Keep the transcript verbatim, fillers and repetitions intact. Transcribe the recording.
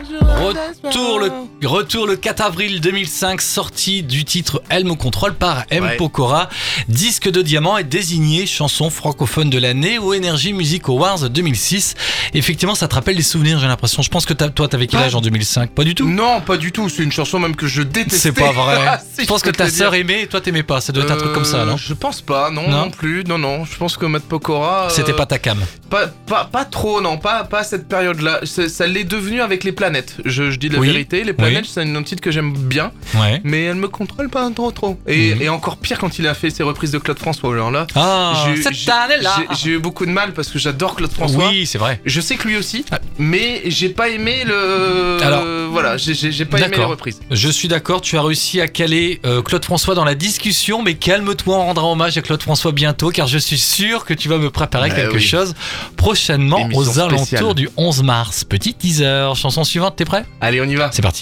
Retour le, retour le quatre avril deux mille cinq, sortie du titre Elle me contrôle par M. Ouais. Pokora. Disque de diamant est désigné chanson francophone de l'année au Energy Music Awards deux mille six. Effectivement, ça te rappelle des souvenirs, j'ai l'impression. Je pense que t'as, toi, t'avais quel âge en deux mille cinq? Pas du tout. Non, pas du tout. C'est une chanson même que je détestais. C'est pas vrai. Si, je pense que peux te ta le sœur dire. aimait et toi t'aimais pas. Ça doit être un truc comme ça, non? Je pense pas, non, Non non plus. Non, non. Je pense que Matt Pokora. euh, C'était pas ta cam. Pas, pas, pas trop, non, pas, pas à cette période-là. C'est- ça l'est devenu avec les planètes. Je, je dis la Oui. vérité. Les planètes, Oui. c'est un titre que j'aime bien, Ouais. mais elle me contrôle pas trop, trop. Et, Mhm. et encore pire quand il a fait ses reprises de Claude François. Alors là, Ah, j'ai- cette j'ai- année-là. j'ai- j'ai eu beaucoup de mal parce que j'adore Claude François. Oui, c'est vrai. Je sais que lui aussi, Ah. mais j'ai pas aimé le. Alors, voilà, j'ai- j'ai j'ai pas aimé les d'accord. reprises. Je suis d'accord, tu as réussi à caler euh, Claude François dans la discussion, mais calme-toi, on rendra hommage à Claude François bientôt, car je suis sûr que tu vas me préparer Eh quelque oui. chose prochainement Émission aux alentours spéciale. du onze mars. Petit teaser, chanson suivante, t'es prêt? Allez, on y va. C'est parti.